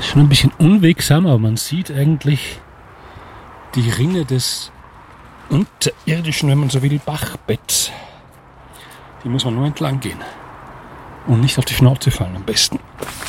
Schon ein bisschen unwegsam, aber man sieht eigentlich die Rinne des unterirdischen, wenn man so will, Bachbetts. Die muss man nur entlang gehen und nicht auf die Schnauze fallen am besten.